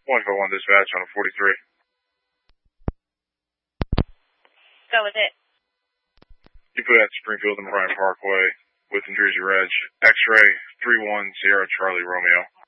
151 dispatch on a 43. Go with it. You put at Springfield and Bryant Parkway with New Jersey Reg. X-ray 31 Sierra Charlie Romeo.